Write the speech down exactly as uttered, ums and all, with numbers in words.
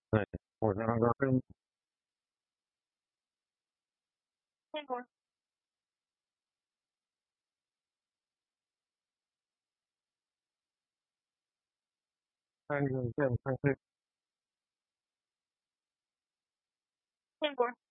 对，我是那个跟三个健康是